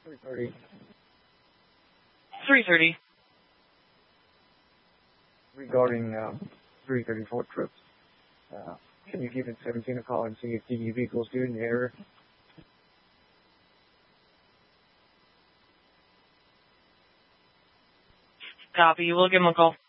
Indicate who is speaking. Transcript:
Speaker 1: 3:30.
Speaker 2: 3:30.
Speaker 1: Regarding 334 trips. Can you give it 17 a call and see if DD vehicles do in the area?
Speaker 2: Copy. We'll give him a call.